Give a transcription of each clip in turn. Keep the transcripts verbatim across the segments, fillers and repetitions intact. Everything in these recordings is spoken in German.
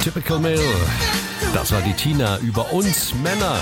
Typical Male. Das war die Tina über uns Männer.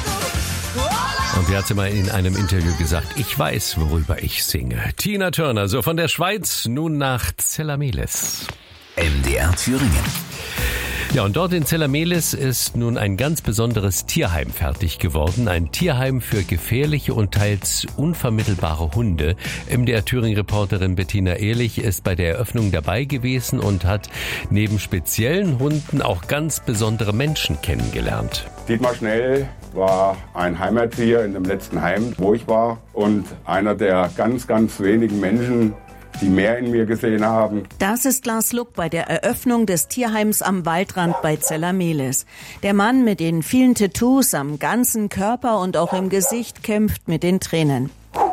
Und sie hat sie mal in einem Interview gesagt, ich weiß, worüber ich singe. Tina Turner, so von der Schweiz, nun nach Zellamelis. M D R Thüringen. Ja, und dort in Zellamelis ist nun ein ganz besonderes Tierheim fertig geworden. Ein Tierheim für gefährliche und teils unvermittelbare Hunde. M D R Thüringen-Reporterin Bettina Ehrlich ist bei der Eröffnung dabei gewesen und hat neben speziellen Hunden auch ganz besondere Menschen kennengelernt. Dietmar Schnell war ein Heimerzieher in dem letzten Heim, wo ich war. Und einer der ganz, ganz wenigen Menschen, die mehr in mir gesehen haben. Das ist Lars Luck bei der Eröffnung des Tierheims am Waldrand bei Zellamelis. Der Mann mit den vielen Tattoos am ganzen Körper und auch im Gesicht kämpft mit den Tränen.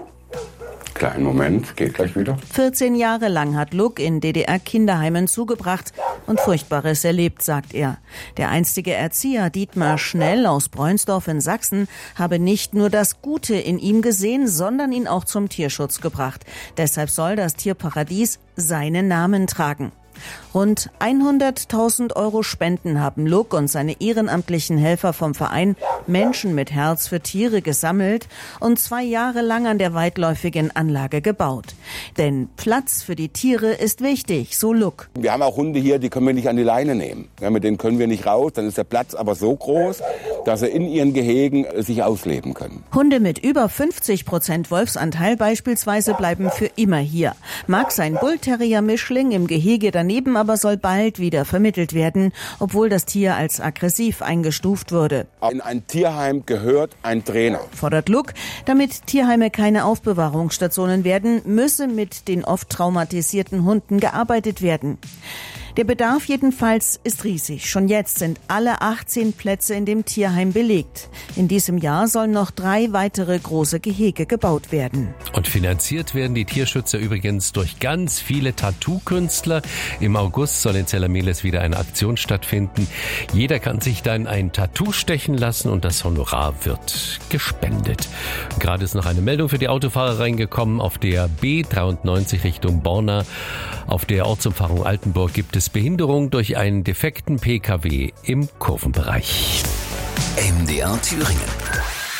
Kleinen Moment, geht gleich wieder. vierzehn Jahre lang hat Luck in D D R-Kinderheimen zugebracht und Furchtbares erlebt, sagt er. Der einstige Erzieher Dietmar Schnell aus Breunsdorf in Sachsen habe nicht nur das Gute in ihm gesehen, sondern ihn auch zum Tierschutz gebracht. Deshalb soll das Tierparadies seinen Namen tragen. Rund hunderttausend Euro Spenden haben Luck und seine ehrenamtlichen Helfer vom Verein Menschen mit Herz für Tiere gesammelt und zwei Jahre lang an der weitläufigen Anlage gebaut. Denn Platz für die Tiere ist wichtig, so Luck. Wir haben auch Hunde hier, die können wir nicht an die Leine nehmen. Ja, mit denen können wir nicht raus, dann ist der Platz aber so groß, dass sie in ihren Gehegen sich ausleben können. Hunde mit über fünfzig Prozent Wolfsanteil beispielsweise bleiben für immer hier. Mag sein Bullterrier-Mischling im Gehege daneben, aber soll bald wieder vermittelt werden, obwohl das Tier als aggressiv eingestuft wurde. In ein Tierheim gehört ein Trainer. Fordert Luck, damit Tierheime keine Aufbewahrungsstationen werden, müsse mit den oft traumatisierten Hunden gearbeitet werden. Der Bedarf jedenfalls ist riesig. Schon jetzt sind alle achtzehn Plätze in dem Tierheim belegt. In diesem Jahr sollen noch drei weitere große Gehege gebaut werden. Und finanziert werden die Tierschützer übrigens durch ganz viele Tattoo-Künstler. Im August soll in Zellamelis wieder eine Aktion stattfinden. Jeder kann sich dann ein Tattoo stechen lassen und das Honorar wird gespendet. Gerade ist noch eine Meldung für die Autofahrer reingekommen. Auf der B dreiundneunzig Richtung Borna, auf der Ortsumfahrung Altenburg, gibt es Behinderung durch einen defekten P K W im Kurvenbereich. M D R Thüringen.